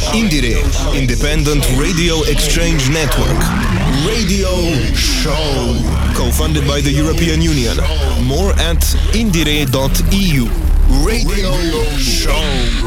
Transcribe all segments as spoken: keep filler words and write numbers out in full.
Indire, Independent Radio Exchange Network. Radio Show. Co-funded by the European Union. More at indire dot e u. Radio Show.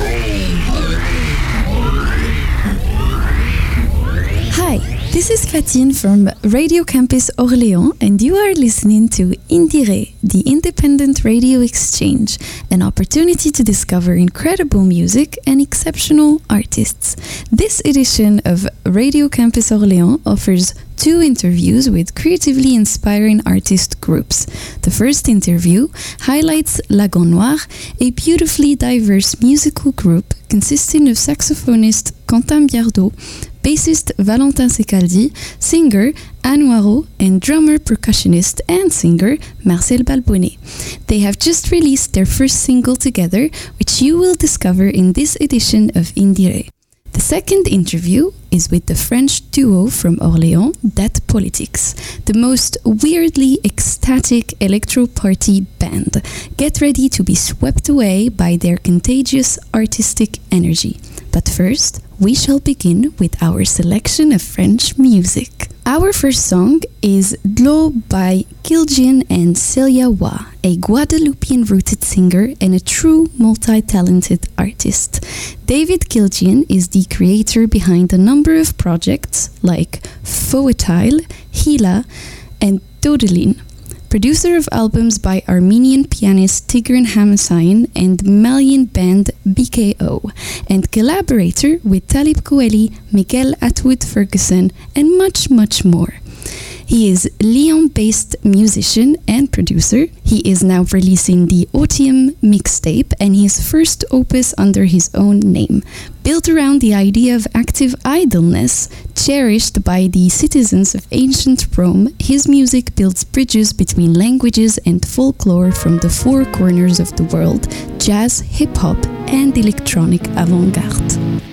Hi, this is Fatine from Radio Campus Orléans, and you are listening to Indire, the Independent Radio Exchange, an opportunity to discover incredible music and exceptional artists. This edition of Radio Campus Orléans offers two interviews with creatively inspiring artist groups. The first interview highlights Lagon Noir, a beautifully diverse musical group consisting of saxophonist Quentin Biardot, bassist Valentin Secaldi, singer Anne Noiro, and drummer, percussionist, and singer Marcel Balbonnet. They have just released their first single together, which you will discover in this edition of Indire. The second interview is with the French duo from Orléans, Dat Politics, the most weirdly ecstatic electro-party band. Get ready to be swept away by their contagious artistic energy. But first, we shall begin with our selection of French music. Our first song is Dlo by Kiljian and Celia Wa, a Guadeloupean-rooted singer and a true multi-talented artist. David Kiljian is the creator behind a number of projects like Fouetile, Hila, and Dodelin. Producer of albums by Armenian pianist Tigran Hamasyan and Malian band B K O, and collaborator with Talib Kweli, Miguel Atwood Ferguson, and much, much more. He is Lyon-based musician and producer. He is now releasing the Otium mixtape and his first opus under his own name. Built around the idea of active idleness, cherished by the citizens of ancient Rome, his music builds bridges between languages and folklore from the four corners of the world: jazz, hip-hop, and electronic avant-garde.